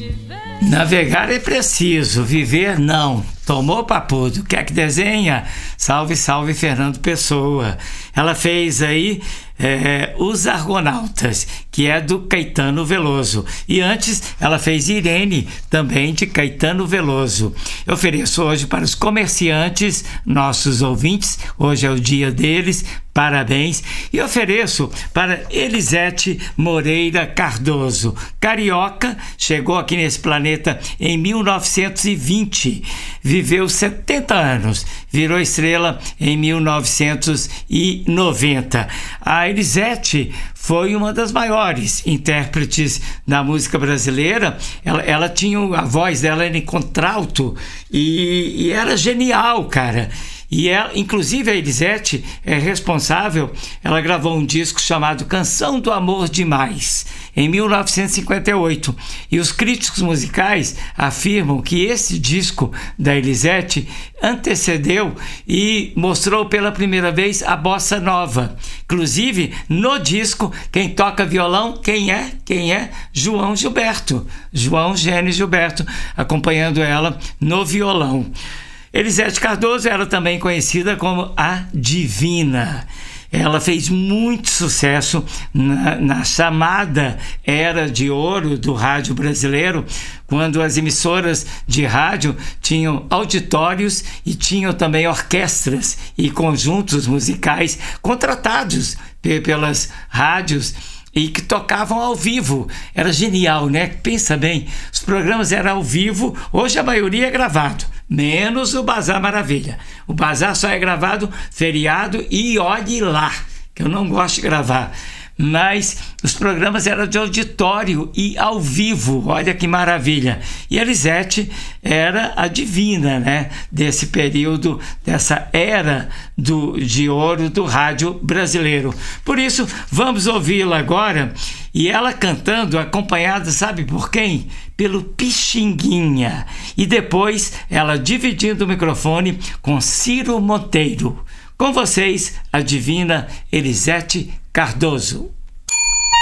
Navegar é preciso, viver não. Tomou papudo. Quer que desenha? Salve, salve, Fernando Pessoa. Ela fez aí Os Argonautas, que é do Caetano Veloso. E antes ela fez Irene, também de Caetano Veloso. Eu ofereço hoje para os comerciantes, nossos ouvintes, hoje é o dia deles, parabéns. E ofereço para Elisete Moreira Cardoso, carioca, chegou aqui nesse planeta em 1920, viveu 70 anos, virou estrela em 1990. A Elisete foi uma das maiores intérpretes da música brasileira. Ela tinha a voz dela era em contralto e era genial, cara. E ela, inclusive a Elisete é responsável, ela gravou um disco chamado Canção do Amor Demais, em 1958. E os críticos musicais afirmam que esse disco da Elisete antecedeu e mostrou pela primeira vez a bossa nova. Inclusive, no disco, quem toca violão, quem é? João Gilberto. João Gênio Gilberto, acompanhando ela no violão. Elisete Cardoso era também conhecida como a Divina. Ela fez muito sucesso na chamada Era de Ouro do rádio brasileiro, quando as emissoras de rádio tinham auditórios e tinham também orquestras e conjuntos musicais contratados pelas rádios e que tocavam ao vivo. Era genial, né? Pensa bem, os programas eram ao vivo, hoje a maioria é gravado, menos o Bazar Maravilha. O Bazar só é gravado feriado e olhe lá, que eu não gosto de gravar. Mas os programas eram de auditório e ao vivo, olha que maravilha. E a Elisete era a divina, né, desse período, dessa era de ouro do rádio brasileiro. Por isso, vamos ouvi-la agora, e ela cantando, acompanhada, sabe por quem? Pelo Pixinguinha. E depois, ela dividindo o microfone com Ciro Monteiro. Com vocês, a divina Elisete Cardoso.